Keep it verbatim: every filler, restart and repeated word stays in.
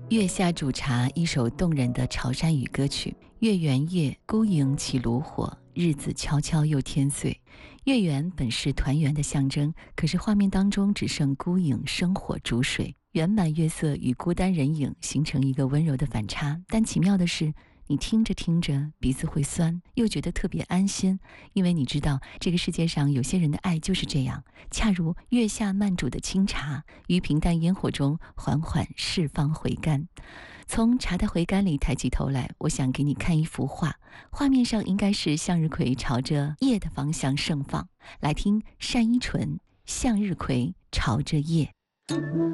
月下煮茶，一首动人的潮汕语歌曲。月圆夜，孤影起炉火，日子悄悄又天岁。月圆本是团圆的象征，可是画面当中只剩孤影生火煮水，圆满月色与孤单人影形成一个温柔的反差。但奇妙的是，你听着听着鼻子会酸，又觉得特别安心，因为你知道这个世界上有些人的爱就是这样，恰如月下慢煮的清茶，于平淡烟火中缓缓释放回甘。从茶的回甘里抬起头来，我想给你看一幅画，画面上应该是向日葵朝着夜的方向盛放。来听单依纯《向日葵朝着夜》。